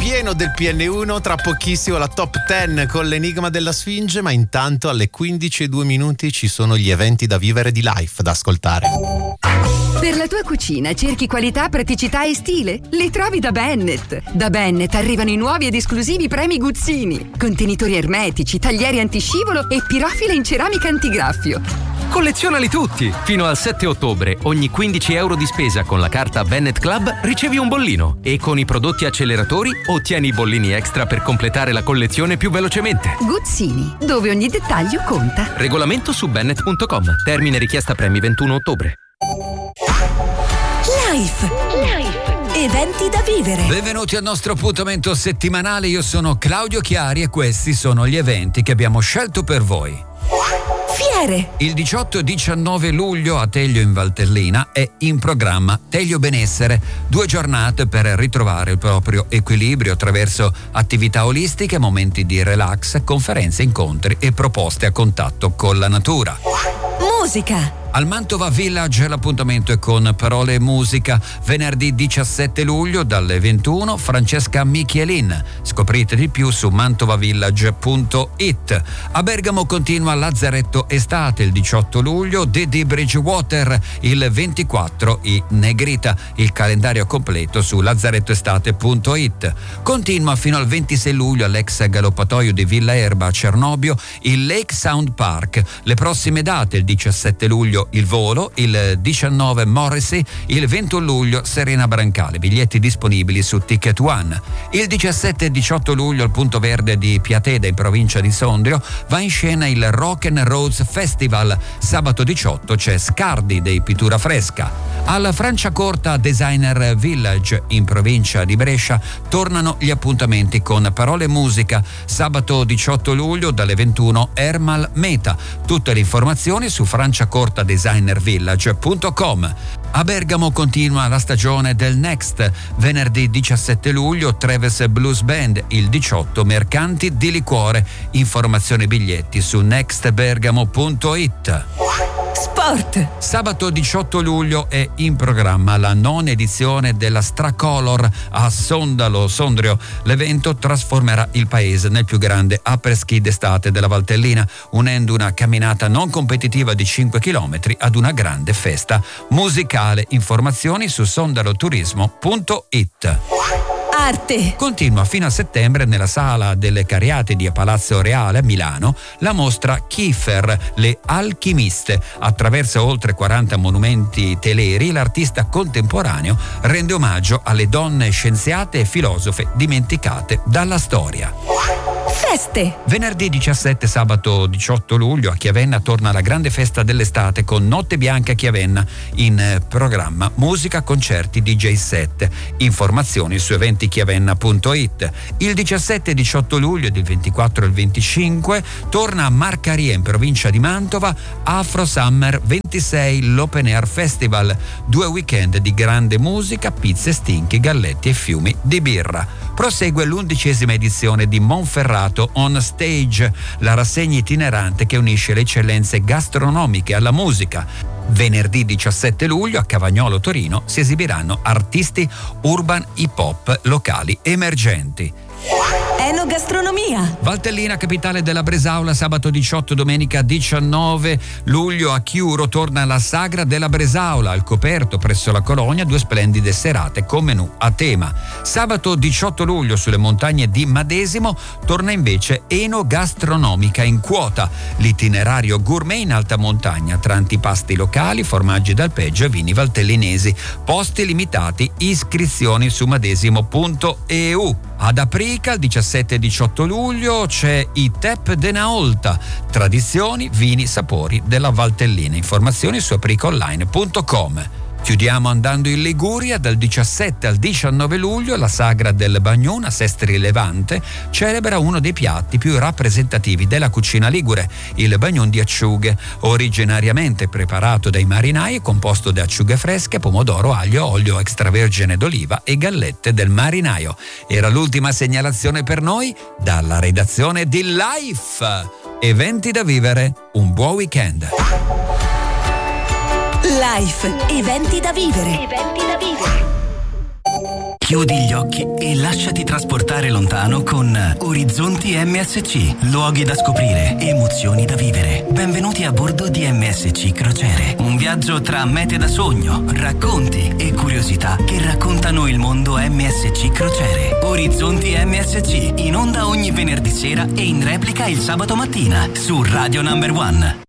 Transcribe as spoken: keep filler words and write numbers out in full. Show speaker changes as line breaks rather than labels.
pieno del P N uno, tra pochissimo la top dieci con l'enigma della Sfinge, ma intanto alle quindici e due minuti ci sono gli eventi da vivere di Life da ascoltare.
Per la tua cucina cerchi qualità, praticità e stile? Li trovi da Bennett. Da Bennett arrivano i nuovi ed esclusivi premi Guzzini. Contenitori ermetici, taglieri antiscivolo e pirofile in ceramica antigraffio.
Collezionali tutti! Fino al sette ottobre, ogni quindici euro di spesa con la carta Bennett Club ricevi un bollino e con i prodotti acceleratori ottieni i bollini extra per completare la collezione più velocemente.
Guzzini, dove ogni dettaglio conta.
Regolamento su bennett punto com. Termine richiesta premi ventuno ottobre.
Life. Life. Eventi da vivere.
Benvenuti al nostro appuntamento settimanale. Io sono Claudio Chiari e questi sono gli eventi che abbiamo scelto per voi.
Fiere.
Il diciotto e diciannove luglio a Teglio in Valtellina è in programma Teglio Benessere, due giornate per ritrovare il proprio equilibrio attraverso attività olistiche, momenti di relax, conferenze, incontri e proposte a contatto con la natura.
Musica.
Al Mantova Village l'appuntamento è con Parole e Musica. Venerdì diciassette luglio dalle ventuno Francesca Michelin. Scoprite di più su mantovavillage punto it. A Bergamo continua Lazzaretto Estate il diciotto luglio, Didi Bridgewater il ventiquattro i Negrita. Il calendario completo su lazzarettoestate punto it. Continua fino al ventisei luglio all'ex galoppatoio di Villa Erba a Cernobbio il Lake Sound Park. Le prossime date: il diciassette luglio il Volo, il diciannove Morrissey, il ventuno luglio Serena Brancale. Biglietti disponibili su Ticket One. Il diciassette e diciotto luglio al Punto Verde di Piateda in provincia di Sondrio va in scena il Rock and Rose Festival. Sabato diciotto c'è Scardi dei Pittura Fresca. Al Franciacorta Designer Village in provincia di Brescia tornano gli appuntamenti con Parole e Musica. Sabato diciotto luglio dalle ventuno Ermal Meta. Tutte le informazioni su franciacorta designer village punto com. A Bergamo continua la stagione del Next. Venerdì diciassette luglio Treves Blues Band, il diciotto Mercanti di Liquore. Informazioni e biglietti su next bergamo punto it.
Sport.
Sabato diciotto luglio è in programma la nona edizione della Stracolor a Sondalo, Sondrio. L'evento trasformerà il paese nel più grande après-ski d'estate della Valtellina, unendo una camminata non competitiva di cinque chilometri ad una grande festa musicale. Informazioni su sondaloturismo punto it.
Arte.
Continua fino a settembre nella Sala delle Cariatidi a Palazzo Reale a Milano la mostra Kiefer, le alchimiste. Attraverso oltre quaranta monumenti teleri l'artista contemporaneo rende omaggio alle donne scienziate e filosofe dimenticate dalla storia.
Feste.
Venerdì diciassette, sabato diciotto luglio a Chiavenna torna la grande festa dell'estate con Notte Bianca a Chiavenna. In programma musica, concerti, D J set. Informazioni su eventi chiavenna punto it. Il diciassette e diciotto luglio ed il ventiquattro e il venticinque torna a Marcaria in provincia di Mantova Afro Summer ventisei, l'Open Air Festival. Due weekend di grande musica, pizze, stinchi, galletti e fiumi di birra. Prosegue l'undicesima edizione di Monferrato On Stage, la rassegna itinerante che unisce le eccellenze gastronomiche alla musica. Venerdì diciassette luglio a Cavagnolo Torino si esibiranno artisti urban hip hop locali emergenti.
Enogastronomia.
Valtellina, capitale della Bresaola, sabato diciotto, domenica diciannove luglio a Chiuro torna la Sagra della Bresaola al coperto presso la Colonia, due splendide serate con menù a tema. Sabato diciotto luglio sulle montagne di Madesimo torna invece Enogastronomica in quota, l'itinerario gourmet in alta montagna tra antipasti locali, formaggi d'alpeggio e vini valtellinesi. Posti limitati, iscrizioni su madesimo punto e u. Ad Aprica il diciassette e diciotto luglio c'è i Tep de Naolta, tradizioni, vini, sapori della Valtellina. Informazioni su apricaonline punto com. Chiudiamo andando in Liguria. Dal diciassette al diciannove luglio la Sagra del Bagnon a Sestri Levante celebra uno dei piatti più rappresentativi della cucina ligure, il bagnon di acciughe, originariamente preparato dai marinai e composto da acciughe fresche, pomodoro, aglio, olio extravergine d'oliva e gallette del marinaio. Era l'ultima segnalazione per noi dalla redazione di Life. Eventi da vivere, un buon weekend.
Life, eventi da vivere. Eventi da vivere.
Chiudi gli occhi e lasciati trasportare lontano con Orizzonti M S C. Luoghi da scoprire, emozioni da vivere. Benvenuti a bordo di M S C Crociere. Un viaggio tra mete da sogno, racconti e curiosità che raccontano il mondo M S C Crociere. Orizzonti M S C, in onda ogni venerdì sera e in replica il sabato mattina su Radio Number One.